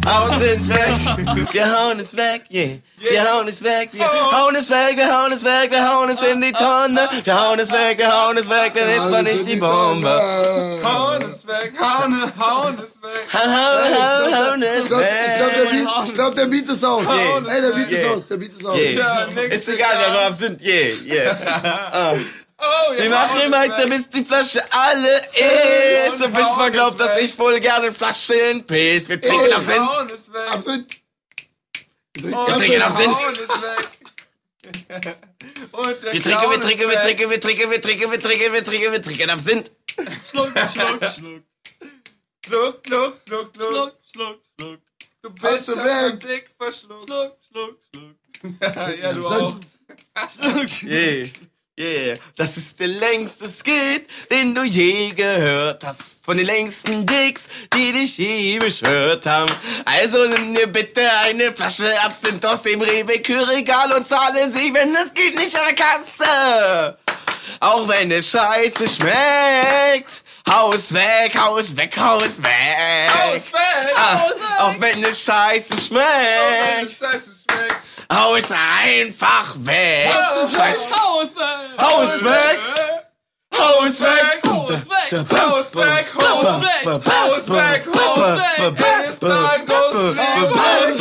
Haus sind weg. Wir hauen es weg, yeah. Wir hauen es weg, wir hauen es weg, wir hauen es weg, wir hauen es in die Tonne. Wir hauen es weg, wir hauen es weg, denn jetzt war nicht die Bombe. Hauen es weg, hauen es weg. Hauen es weg. Ich glaub, der Beat ist aus. Ey, der Beat ist aus. Ist egal, wer wir drauf sind, yeah. Wir machen weiter, bis die Flasche alle ist. Und bis man glaubt, dass ich wohl gerne Flaschen piss. Wir trinken auf Sinn. Absinth. Wir trinken auf Sinn. Wir trinken auf Sinn. Schluck. Du bist ein Blick verschluckt. Schluck. Ja, du auch. Yeah, das ist der längste Skit, den du je gehört hast. Von den längsten Dicks, die dich je beschwört haben. Also nimm dir bitte eine Flasche Absinth aus dem Rewe-Kühlregal und zahle sie, wenn es geht, nicht an der Kasse. Auch wenn es scheiße schmeckt. Haus weg. Haus weg. Auch wenn es scheiße schmeckt. Haus einfach weg. Haus weg.